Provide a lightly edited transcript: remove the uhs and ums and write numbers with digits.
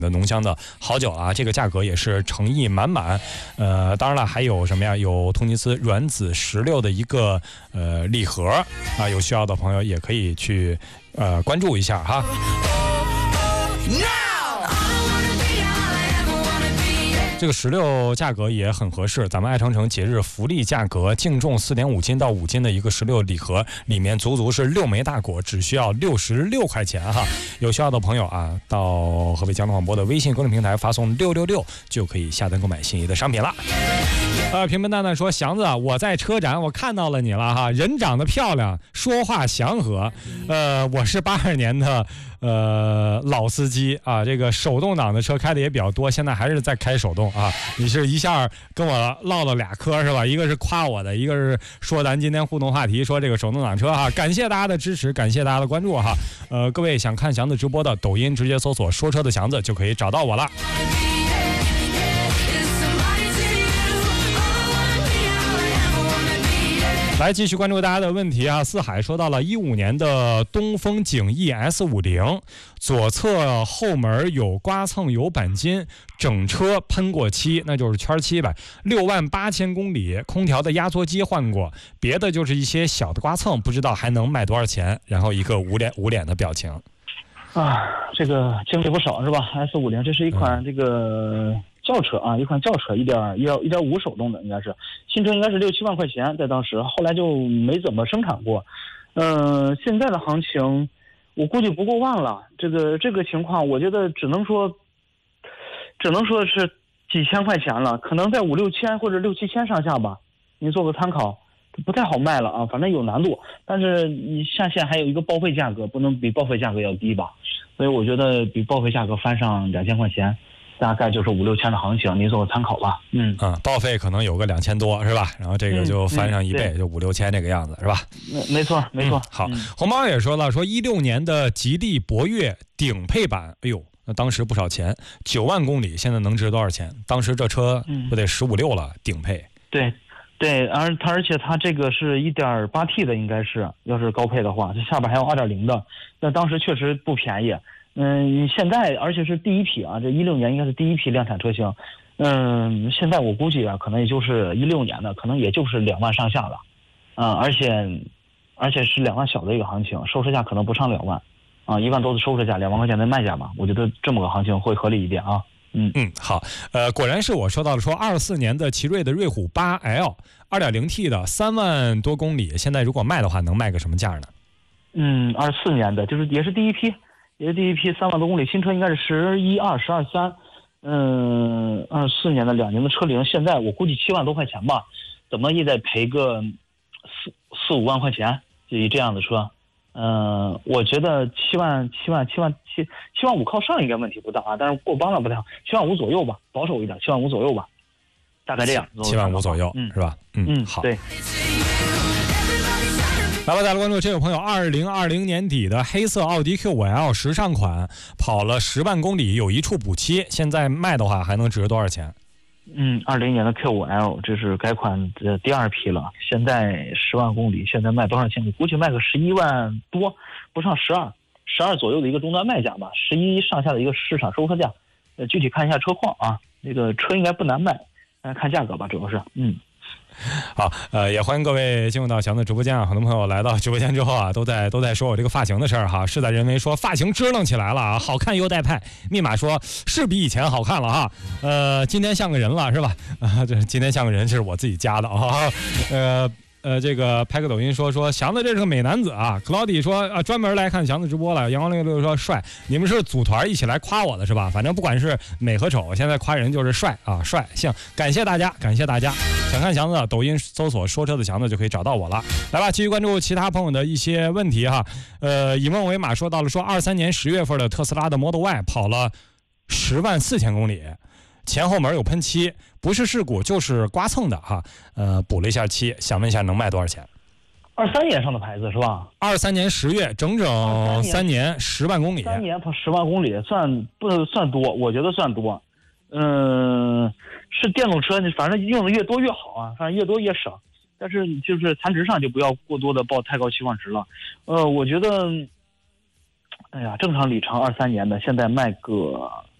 的浓香的好酒啊，这个价格也是诚意满满。当然了，还有什么呀？有突尼斯软籽16的一个礼盒啊，有需要的朋友也可以去关注一下哈。这个16价格也很合适，咱们爱长城节日福利价格，净重4.5斤到5斤的一个16礼盒，里面足足是6枚大果，只需要66块钱哈。有需要的朋友啊，到河北交通广播的微信公众平台发送666，就可以下单购买心仪的商品了。平平淡淡说，祥子，我在车展我看到了你了哈，人长得漂亮，说话祥和。我是82年的老司机啊，这个手动挡的车开的也比较多，现在还是在开手动啊。你是一下跟我唠了2嗑是吧？一个是夸我的，一个是说咱今天互动话题说这个手动挡车哈。感谢大家的支持，感谢大家的关注哈。各位想看祥子直播的，抖音直接搜索说车的祥子就可以找到我了。来继续关注大家的问题啊！四海说到了15年的东风景逸 S50，左侧后门有刮蹭有钣金，整车喷过漆，那就是圈漆呗。68000公里，空调的压缩机换过，别的就是一些小的刮蹭，不知道还能卖多少钱。然后一个捂脸的表情啊，这个经历不少是吧 ？S50这是一款这个轿车啊，一款轿车，1.5手动的，应该是新车，应该是6-7万块钱，在当时，后来就没怎么生产过。现在的行情，我估计不过万了。这个情况，我觉得只能说是几千块钱了，可能在5-6千或者6-7千上下吧，您做个参考。不太好卖了啊，反正有难度，但是你下线还有一个报废价格，不能比报废价格要低吧？所以我觉得比报废价格翻上2000块钱，大概就是5-6千的行情，您做个参考吧。 报废可能有个2000多是吧？然后这个就翻上1倍，就5-6千这个样子是吧？ 没错。 好，红毛也说了，说16年的吉利博越顶配版，哎呦，那当时不少钱，9万公里，现在能值多少钱？当时这车不得15-16了，顶配。 对，而且它这个是 1.8T 的，应该是要是高配的话，这下边还有2.0的，那当时确实不便宜。现在而且是第一批啊，这16年应该是第一批量产车型。现在我估计啊，可能也就是16年的，可能也就是2万上下了，而且是2万小的一个行情，收市价可能不上2万，1万多的收市价，2万块钱的卖价吧，我觉得这么个行情会合理一点啊。 好，果然是我说到了，说24年的奇瑞的瑞虎 8L 2.0T 的3万多公里，现在如果卖的话，能卖个什么价呢 ？24年的，就是也是第一批3万多公里，新车应该是11、2、12、3。24年的2年的车龄，现在我估计7万多块钱吧，怎么也得赔个4-5万块钱，就以这样的车。我觉得7万5靠上应该问题不大啊，但是过8万不太好，7万5左右吧，保守一点，7万5左右吧，大概这样。 7万5左右，是吧？好。 对。 来吧，再来关注这位朋友，2020年底的黑色奥迪 Q5L 时尚款，跑了10万公里，有一处补漆，现在卖的话还能值多少钱 ？20年的 Q5L 这是改款的第2批了，现在10万公里，现在卖多少钱？我估计卖个11万多，不上12左右的一个终端卖价吧，11上下的一个市场收车价。具体看一下车况啊，这个车应该不难卖，看价格吧，主要是。 好，也欢迎各位进入到祥子直播间啊！很多朋友来到直播间之后啊，都在说我这个发型的事儿哈。是在人为说发型支棱起来了啊，好看又带派。密码说是比以前好看了哈。今天像个人了是吧？这今天像个人，这是我自己加的啊。这个拍个抖音说祥子这是个美男子啊。Claudia 说专门来看祥子直播了。阳光66说帅，你们是组团一起来夸我的是吧？反正不管是美和丑，现在夸人就是帅啊，帅。行，感谢大家。想看祥子，抖音搜索说车的祥子就可以找到我了。来吧，继续关注其他朋友的一些问题哈。以梦为马说到了，说23年10月份的特斯拉的 Model Y 跑了10万4千公里。前后门有喷漆，不是事故就是刮蹭的哈。补了一下漆，想问一下能卖多少钱 ？23年上的牌子是吧 ？23年10月，整3年10万公里。 3年跑10万公里，不算多？我觉得算多。是电动车，反正用的越多越好啊，反正越多越省。但是就是残值上就不要过多的抱太高期望值了。我觉得，正常里程23年的，现在卖个